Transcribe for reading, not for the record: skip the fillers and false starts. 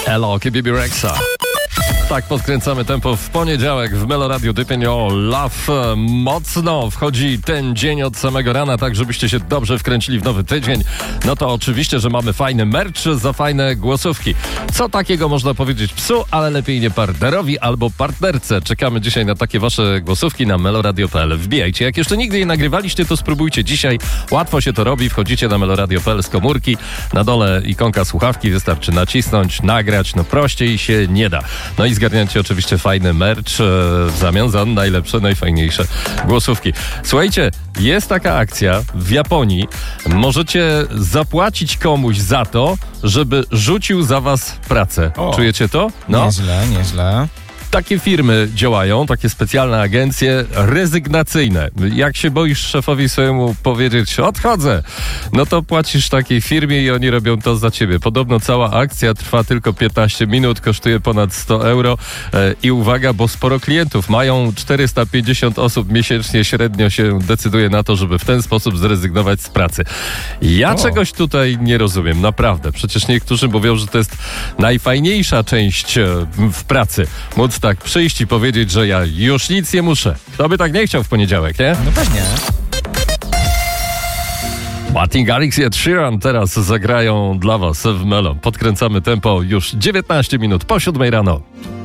Elo, Bibi Rexa. Tak podkręcamy tempo w poniedziałek w Melo Radio Dypinio Love. Mocno wchodzi ten dzień od samego rana, tak żebyście się dobrze wkręcili w nowy tydzień. No to oczywiście, że mamy fajny merch za fajne głosówki. Co takiego można powiedzieć psu, ale lepiej nie partnerowi albo partnerce. Czekamy dzisiaj na takie wasze głosówki na meloradio.pl. Wbijajcie. Jak jeszcze nigdy je nagrywaliście, to spróbujcie dzisiaj. Łatwo się to robi. Wchodzicie na meloradio.pl z komórki. Na dole ikonka słuchawki. Wystarczy nacisnąć, nagrać. No prościej się nie da. No i zgarniacie oczywiście fajny merch w zamian za najlepsze, najfajniejsze głosówki. Słuchajcie, jest taka akcja w Japonii. Możecie zapłacić komuś za to, żeby rzucił za was pracę. Czujecie to? No. Nieźle. Takie firmy działają, takie specjalne agencje rezygnacyjne. Jak się boisz szefowi swojemu powiedzieć odchodzę, no to płacisz takiej firmie i oni robią to za ciebie. Podobno cała akcja trwa tylko 15 minut, kosztuje ponad 100 euro i uwaga, bo sporo klientów mają 450 osób miesięcznie średnio się decyduje na to, żeby w ten sposób zrezygnować z pracy. Ja czegoś tutaj nie rozumiem, naprawdę. Przecież niektórzy mówią, że to jest najfajniejsza część w pracy. Móc tak przyjść i powiedzieć, że ja już nic nie muszę. Kto by tak nie chciał w poniedziałek, nie? No pewnie. Martin Garrix i Ed Sheeran teraz zagrają dla was w Melo. Podkręcamy tempo już 19 minut po 7 rano.